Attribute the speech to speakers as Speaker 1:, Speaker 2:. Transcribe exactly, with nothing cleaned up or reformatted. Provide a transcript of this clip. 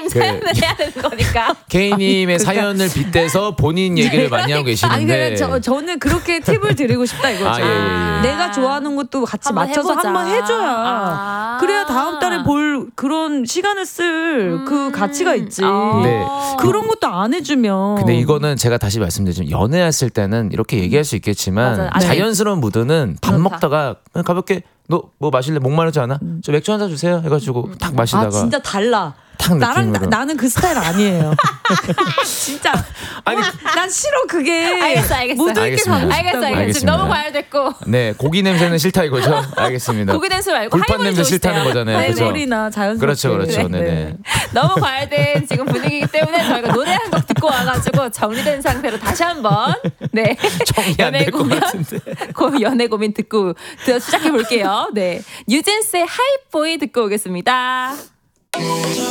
Speaker 1: 사연을 그, 해야 되는 거니까.
Speaker 2: K님의 사연을 빗대서 본인 얘기를 많이 하고 계시는데.
Speaker 3: 아니 그래 저 저는 그렇게 팁을 드리고 싶다 이거죠.
Speaker 2: 아, 예, 예, 예.
Speaker 3: 내가 좋아하는 것도 같이
Speaker 1: 한번
Speaker 3: 맞춰서
Speaker 1: 해보자.
Speaker 3: 한번 해줘야
Speaker 1: 아.
Speaker 3: 그래야 다음 달에 볼 그런 시간을 쓸 그
Speaker 1: 음.
Speaker 3: 가치가 있지.
Speaker 1: 아.
Speaker 2: 네.
Speaker 3: 그런 것도 안 해주면.
Speaker 2: 근데 이거는 제가 다시 말씀드리지만 연애했을 때는 이렇게 얘기할 수 있겠지만
Speaker 1: 맞아요. 아,
Speaker 2: 자연스러운 무드는 밥
Speaker 1: 그렇다.
Speaker 2: 먹다가 그냥 가볍게 너 뭐 마실래? 목마르지 않아?
Speaker 3: 음.
Speaker 2: 저 맥주 한 잔 주세요 해가지고 탁 마시다가
Speaker 3: 아 진짜 달라.
Speaker 2: 탁
Speaker 3: 나랑
Speaker 2: 느낌으로.
Speaker 3: 나, 나는 그 스타일 아니에요. 진짜.
Speaker 2: 아니
Speaker 3: 난 싫어 그게.
Speaker 1: 알겠어, 알겠어.
Speaker 3: 무드 있게
Speaker 2: 알겠습니다.
Speaker 3: 가고
Speaker 1: 알겠어,
Speaker 3: 싶다고.
Speaker 1: 알겠어.
Speaker 2: 알겠습니다.
Speaker 1: 너무 과열됐고.
Speaker 2: 네 고기 냄새는 싫다 이거죠? 알겠습니다.
Speaker 1: 고기 냄새 말고
Speaker 2: 불판
Speaker 1: 하이볼
Speaker 2: 냄새
Speaker 1: 좋으세요.
Speaker 2: 싫다는 거잖아요. 그죠?
Speaker 3: 하이볼이나 자연스럽게.
Speaker 2: 그렇죠, 그렇죠.
Speaker 3: 네.
Speaker 2: 네네.
Speaker 1: 너무 과열된 지금 분위기이기 때문에 저희가 노래 한 곡 듣고 와가지고 정리된 상태로 다시 한번 네
Speaker 2: 정리 안 될 것 같은데.
Speaker 1: 고, 연애 고민 듣고 드- 시작해 볼게요. 네, 뉴진스의 하이보이 듣고 오겠습니다.